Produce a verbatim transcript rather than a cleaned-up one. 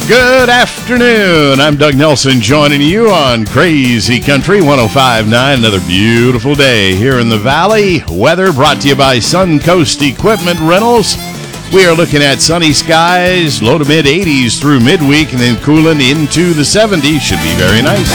Good afternoon. I'm Doug Nelson joining you on Crazy Country one oh five point nine. Another beautiful day here in the Valley. Weather brought to you by Suncoast Equipment Rentals. We are looking at sunny skies, low to mid eighties through midweek, and then cooling into the seventies. Should be very nice.